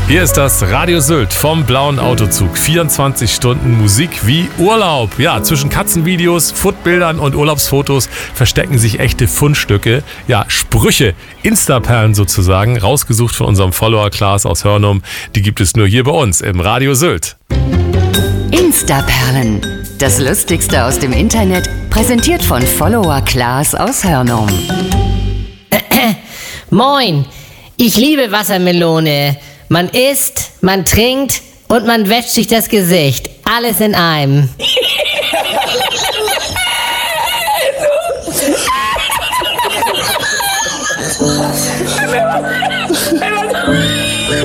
Hier ist das Radio Sylt vom Blauen Autozug. 24 Stunden Musik wie Urlaub. Ja, zwischen Katzenvideos, Foodbildern und Urlaubsfotos verstecken sich echte Fundstücke. Ja, Sprüche, Instaperlen sozusagen, rausgesucht von unserem Follower Klaas aus Hörnum. Die gibt es nur hier bei uns im Radio Sylt. Instaperlen. Das Lustigste aus dem Internet, präsentiert von Follower Klaas aus Hörnum. Moin, ich liebe Wassermelone. Man isst, man trinkt und man wäscht sich das Gesicht. Alles in einem.